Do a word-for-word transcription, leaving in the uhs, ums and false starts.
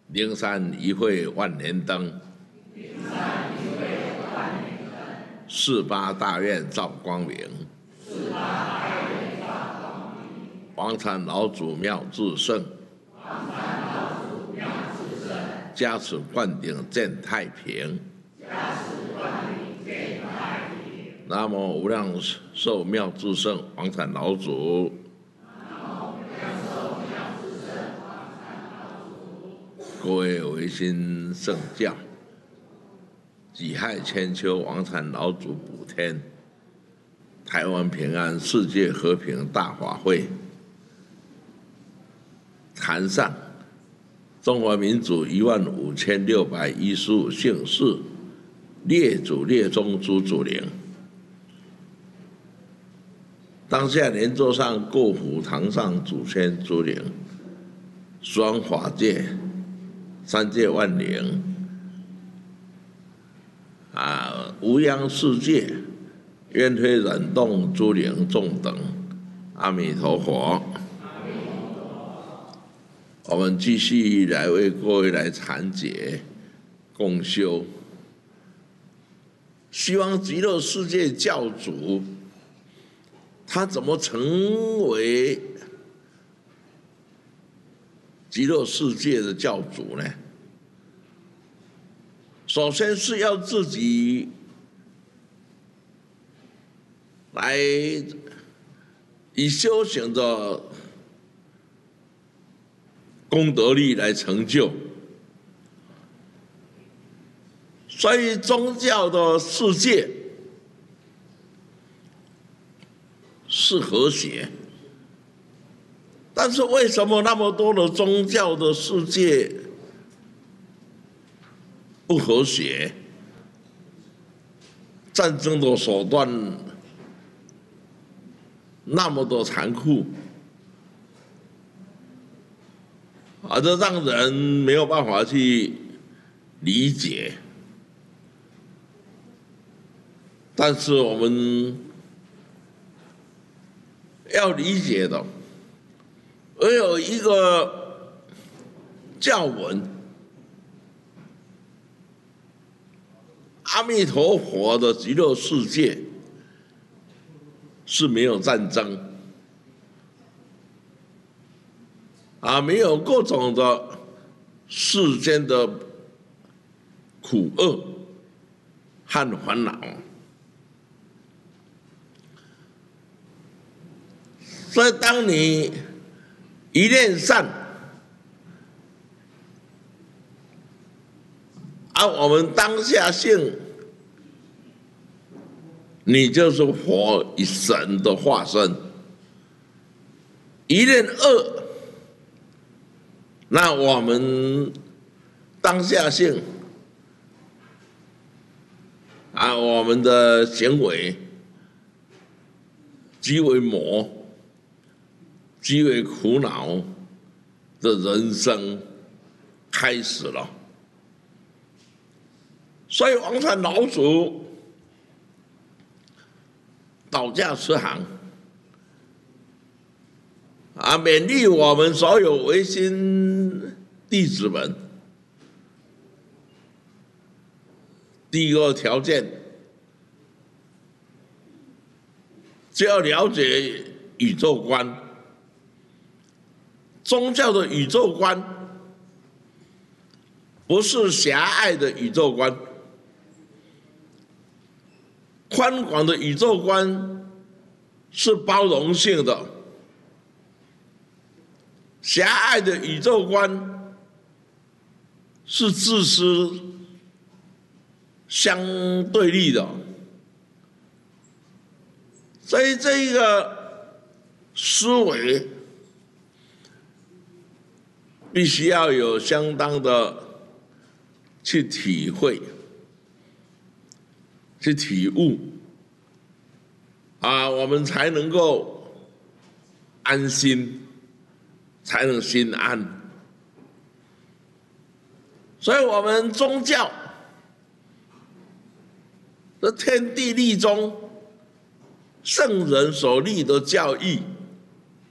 灵山一会万年灯，四八大愿照光明，王禅老祖妙智胜，加持灌顶见太平。南无无量寿妙智胜王禅老祖。各位维新圣教，己亥千秋王禅老祖补天，台湾平安，世界和平大法会。坛上，中华民族一万五千六百一十五姓氏，列祖列宗诸祖灵。当下莲座上各府堂上祖先诸灵，双法界。三界万灵啊，无央世界，冤推染动诸灵众等，阿弥陀佛。我们继续来为各位来阐解共修，希望极乐世界教主他怎么成为极乐世界的教主呢？首先是要自己来以修行的功德力来成就，所以宗教的世界是和谐。但是为什么那么多的宗教的世界不和谐？战争的手段那么的残酷，啊，这让人没有办法去理解。但是我们要理解的，唯有一个教文，阿弥陀佛的极乐世界是没有战争啊，没有各种的世间的苦厄和烦恼。所以当你一念善，啊，我们当下性，你就是佛与神的化身；一念恶，那我们当下性，啊，我们的行为即为魔。极为苦恼的人生开始了，所以王禅老祖倒驾慈航啊，勉励我们所有维新弟子们。第一个条件，就要了解宇宙观。宗教的宇宙观不是狭隘的宇宙观，宽广的宇宙观是包容性的，狭隘的宇宙观是自私相对立的。所以这一个思维必须要有相当的去体会、去体悟啊，我们才能够安心，才能心安。所以，我们宗教的天地立中，圣人所立的教义，